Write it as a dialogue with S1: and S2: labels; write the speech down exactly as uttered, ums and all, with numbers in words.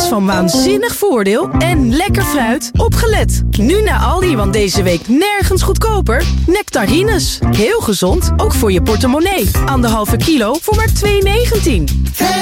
S1: van waanzinnig voordeel en lekker fruit. Opgelet. Nu naar Aldi, want deze week nergens goedkoper. Nectarines. Heel gezond, ook voor je portemonnee. Anderhalve kilo voor maar twee negentien.